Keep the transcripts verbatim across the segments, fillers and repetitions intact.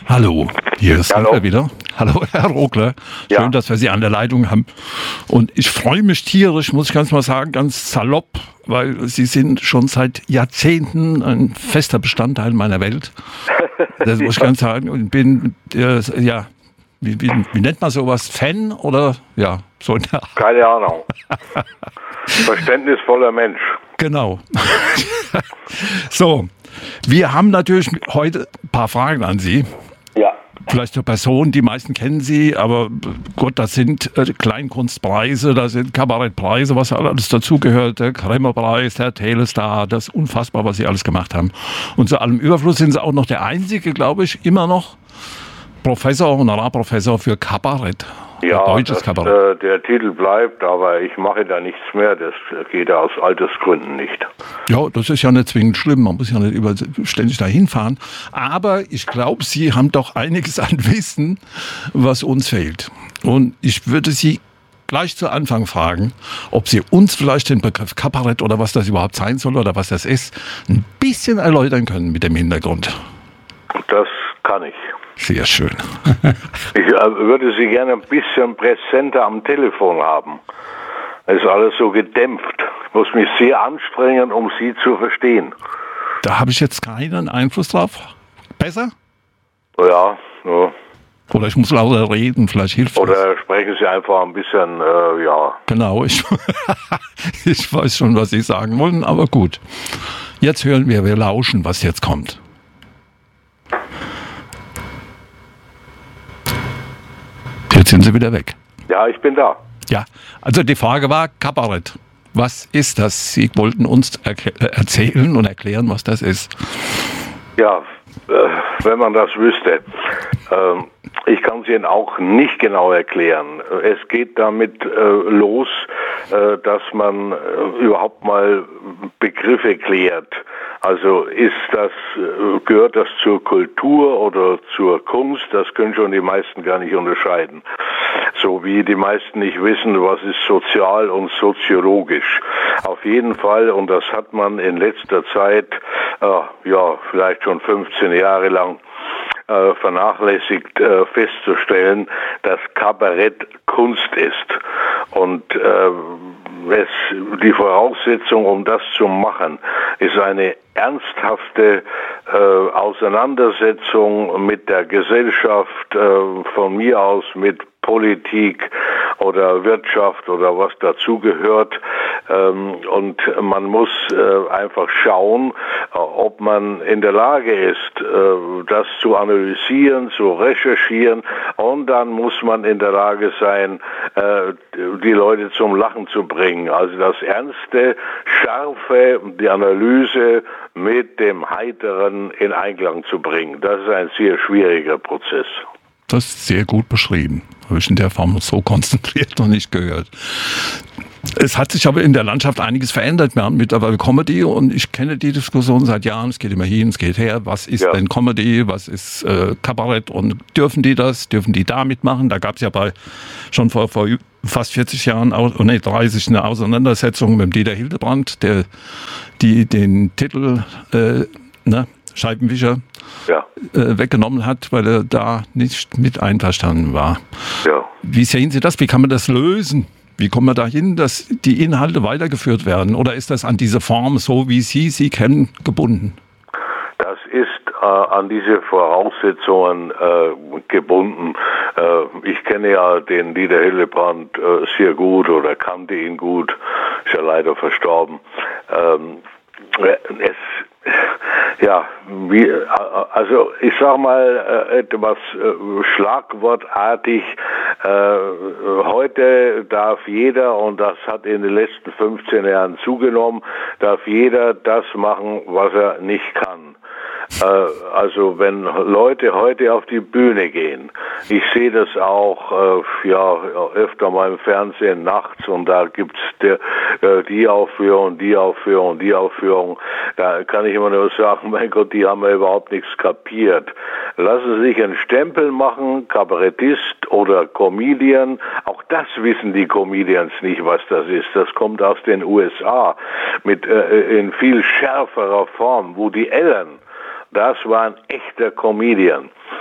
Hallo, hier ist Hallo. Hanker wieder. Hallo, Herr Rogler. Schön, Ja. dass wir Sie an der Leitung haben. Und ich freue mich tierisch, muss ich ganz mal sagen, ganz salopp, weil Sie sind schon seit Jahrzehnten ein fester Bestandteil meiner Welt. Das muss ich ganz sagen. Und bin, äh, ja, wie, wie, wie nennt man sowas? Fan oder, ja, so in der Art. Keine Ahnung. Verständnisvoller Mensch. Genau. So, wir haben natürlich heute ein paar Fragen an Sie. Ja. Vielleicht zur Person, die meisten kennen Sie, aber Gott, das sind äh, Kleinkunstpreise, das sind Kabarettpreise, was alles dazugehört, der Krämerpreis, der Telestar, das ist unfassbar, was Sie alles gemacht haben. Und zu allem Überfluss sind Sie auch noch der einzige, glaube ich, immer noch Professor, Honorarprofessor für Kabarett. Ja, deutsches das, Kabarett. äh, der Titel bleibt, aber ich mache da nichts mehr. Das geht aus Altersgründen nicht. Ja, das ist ja nicht zwingend schlimm. Man muss ja nicht über, ständig dahin fahren. Aber ich glaube, Sie haben doch einiges an Wissen, was uns fehlt. Und ich würde Sie gleich zu Anfang fragen, ob Sie uns vielleicht den Begriff Kabarett oder was das überhaupt sein soll oder was das ist, ein bisschen erläutern können mit dem Hintergrund. Das kann ich. Sehr schön. Ich äh, würde Sie gerne ein bisschen präsenter am Telefon haben. Es ist alles so gedämpft. Ich muss mich sehr anstrengen, um Sie zu verstehen. Da habe ich jetzt keinen Einfluss drauf. Besser? Ja, ja. Oder ich muss lauter reden, vielleicht hilft das. Oder sprechen Sie einfach ein bisschen, äh, ja. Genau, ich, ich weiß schon, was Sie sagen wollen, aber gut. Jetzt hören wir, wir lauschen, was jetzt kommt. Jetzt sind Sie wieder weg. Ja, ich bin da. Ja, also die Frage war Kabarett. Was ist das? Sie wollten uns erk- erzählen und erklären, was das ist. Ja, äh, wenn man das wüsste. Ähm, ich kann es Ihnen auch nicht genau erklären. Es geht damit äh, los, äh, dass man äh, überhaupt mal Begriffe klärt. Also ist das, äh, gehört das zur Kultur oder zur Kunst? Das können schon die meisten gar nicht unterscheiden. So wie die meisten nicht wissen, was ist sozial und soziologisch. Auf jeden Fall, und das hat man in letzter Zeit, äh, ja, vielleicht schon fünfzehn Jahre lang, äh, vernachlässigt äh, festzustellen, dass Kabarett Kunst ist. Und äh, es, die Voraussetzung, um das zu machen, ist eine ernsthafte äh, Auseinandersetzung mit der Gesellschaft, äh, von mir aus mit Politik oder Wirtschaft oder was dazugehört. Ähm, und man muss äh, einfach schauen, äh, ob man in der Lage ist, äh, das zu analysieren, zu recherchieren. Und dann muss man in der Lage sein, äh, die Leute zum Lachen zu bringen. Also das Ernste, Scharfe, die Analyse mit dem Heiteren in Einklang zu bringen. Das ist ein sehr schwieriger Prozess. Das ist sehr gut beschrieben. Habe ich in der Form so konzentriert noch nicht gehört. Es hat sich aber in der Landschaft einiges verändert. Wir haben mittlerweile Comedy und ich kenne die Diskussion seit Jahren. Es geht immer hin, es geht her. Was ist Ja. denn Comedy? Was ist äh, Kabarett? Und dürfen die das? Dürfen die da mitmachen? Da gab es ja bei schon vor, vor fast vierzig Jahren, oh, nee, dreißig, eine Auseinandersetzung mit dem Dieter Hildebrand, der die den Titel äh, ne, Scheibenwischer Ja. äh, weggenommen hat, weil er da nicht mit einverstanden war. Ja. Wie sehen Sie das? Wie kann man das lösen? Wie kommen wir dahin, dass die Inhalte weitergeführt werden? Oder ist das an diese Form, so wie Sie sie kennen, gebunden? Das ist äh, an diese Voraussetzungen äh, gebunden. Äh, ich kenne ja den Dieter Hildebrand äh, sehr gut oder kannte ihn gut, ist ja leider verstorben. Ähm, es Ja, wie, also ich sag mal äh, etwas äh, schlagwortartig. Äh, heute darf jeder, und das hat in den letzten fünfzehn Jahren zugenommen, darf jeder das machen, was er nicht kann. Äh, also wenn Leute heute auf die Bühne gehen, ich sehe das auch äh, ja öfter mal im Fernsehen nachts, und da gibt's der, äh, die Aufführung, die Aufführung, die Aufführung. Da kann ich immer nur sagen, mein Gott, die haben ja überhaupt nichts kapiert. Lassen Sie sich einen Stempel machen, Kabarettist oder Comedian. Auch das wissen die Comedians nicht, was das ist. Das kommt aus den U S A mit äh, in viel schärferer Form. Woody Allen, das war ein echter Comedian.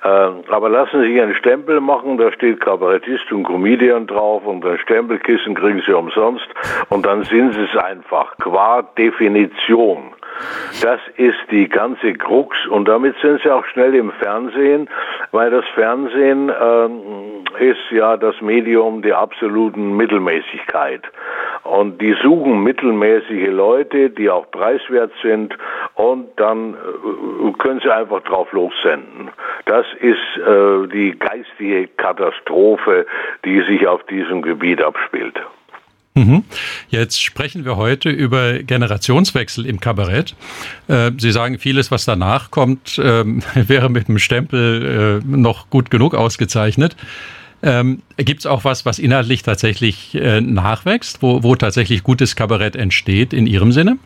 Äh, aber lassen Sie sich einen Stempel machen, da steht Kabarettist und Comedian drauf und ein Stempelkissen kriegen Sie umsonst und dann sind Sie es einfach, qua Definition. Das ist die ganze Krux und damit sind sie auch schnell im Fernsehen, weil das Fernsehen äh, ist ja das Medium der absoluten Mittelmäßigkeit. Und die suchen mittelmäßige Leute, die auch preiswert sind und dann äh, können sie einfach drauf lossenden. Das ist äh, die geistige Katastrophe, die sich auf diesem Gebiet abspielt. Jetzt sprechen wir heute über Generationswechsel im Kabarett. Sie sagen, vieles, was danach kommt, wäre mit dem Stempel noch gut genug ausgezeichnet. Gibt es auch was, was inhaltlich tatsächlich nachwächst, wo, wo tatsächlich gutes Kabarett entsteht in Ihrem Sinne?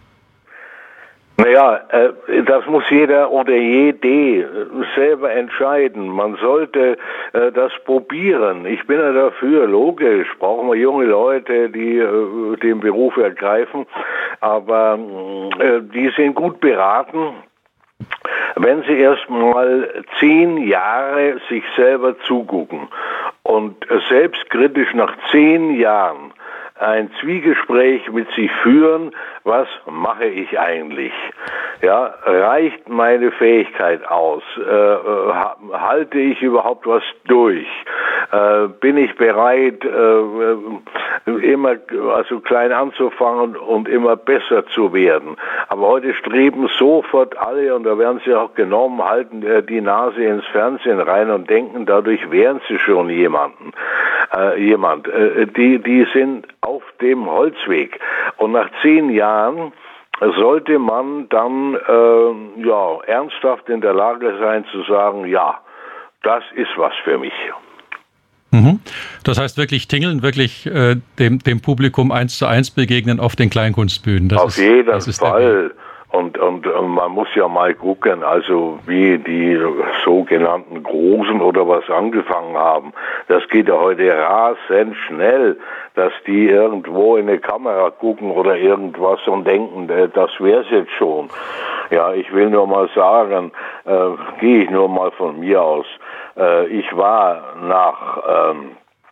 Naja, äh, das muss jeder oder jede selber entscheiden. Man sollte äh, das probieren. Ich bin ja dafür, logisch, brauchen wir junge Leute, die äh, den Beruf ergreifen, aber äh, die sind gut beraten, wenn sie erst mal zehn Jahre sich selber zugucken und selbstkritisch nach zehn Jahren ein Zwiegespräch mit sich führen, was mache ich eigentlich? Ja, reicht meine Fähigkeit aus? Äh, halte ich überhaupt was durch? Äh, bin ich bereit, äh, immer also klein anzufangen und immer besser zu werden? Aber heute streben sofort alle, und da werden sie auch genommen, halten äh, die Nase ins Fernsehen rein und denken, dadurch wären sie schon jemanden. Äh, jemand. Äh, die, die sind auf dem Holzweg. Und nach zehn Jahren sollte man dann äh, ja, ernsthaft in der Lage sein zu sagen, ja, das ist was für mich. Mhm. Das heißt wirklich tingeln, wirklich äh, dem, dem Publikum eins zu eins begegnen auf den Kleinkunstbühnen. Das auf ist, jeden das ist Fall. Und, und, und man muss ja mal gucken, also wie die sogenannten Großen oder was angefangen haben. Das geht ja heute rasend schnell, dass die irgendwo in eine Kamera gucken oder irgendwas und denken, das wär's jetzt schon. Ja, ich will nur mal sagen, äh, gehe ich nur mal von mir aus. Äh, ich war nach ähm,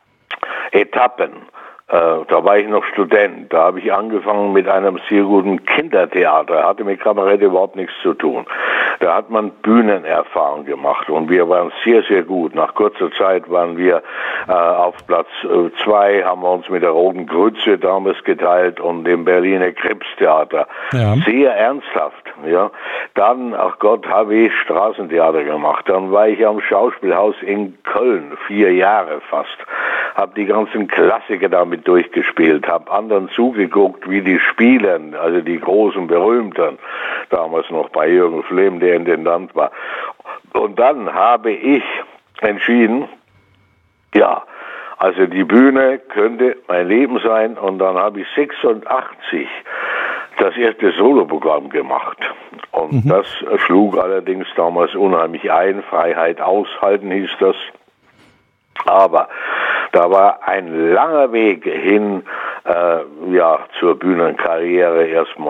Etappen. Äh, da war ich noch Student, da habe ich angefangen mit einem sehr guten Kindertheater, hatte mit Kabarett überhaupt nichts zu tun. Da hat man Bühnenerfahrung gemacht und wir waren sehr, sehr gut. Nach kurzer Zeit waren wir äh, auf Platz äh, zwei, haben wir uns mit der Roten Grütze damals geteilt und dem Berliner Krebstheater. Ja. Sehr ernsthaft. Ja. Dann, ach Gott, habe ich Straßentheater gemacht. Dann war ich am Schauspielhaus in Köln, vier Jahre fast. Habe die ganzen Klassiker damit durchgespielt, habe anderen zugeguckt, wie die spielen, also die großen Berühmten, damals noch bei Jürgen Flemm, der Intendant war. Und dann habe ich entschieden, ja, also die Bühne könnte mein Leben sein, und dann habe ich sechsundachtzig das erste Soloprogramm gemacht. Und mhm. das schlug allerdings damals unheimlich ein, Freiheit aushalten hieß das. Aber da war ein langer Weg hin, äh, ja, zur Bühnenkarriere erstmal.